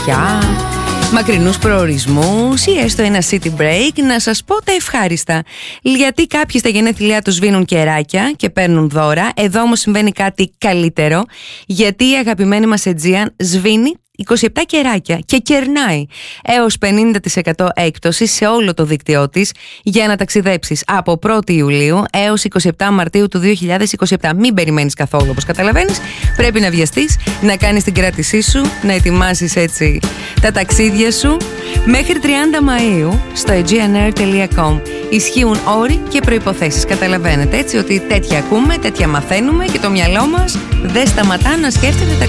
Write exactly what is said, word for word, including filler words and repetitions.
νησιά, μακρινούς προορισμούς ή έστω ένα city break, να σας πω τα ευχάριστα. Γιατί κάποιοι στα γενέθλιά τους σβήνουν κεράκια και παίρνουν δώρα. Εδώ όμως συμβαίνει κάτι καλύτερο, γιατί η αγαπημένη μας Aegean σβήνει είκοσι επτά κεράκια και κερνάει έως πενήντα τοις εκατό έκπτωση σε όλο το δίκτυό της για να ταξιδέψεις από πρώτη Ιουλίου έως είκοσι επτά Μαρτίου του δύο χιλιάδες είκοσι επτά. Μην περιμένεις καθόλου, όπως καταλαβαίνεις. Πρέπει να βιαστείς, να κάνεις την κράτησή σου, να ετοιμάσεις έτσι τα ταξίδια σου. Μέχρι τριάντα Μαΐου στο aegean air τελεία com ισχύουν όροι και προϋποθέσεις. Καταλαβαίνετε έτσι ότι τέτοια ακούμε, τέτοια μαθαίνουμε και το μυαλό μας δεν σταματά να σκέφτεται τα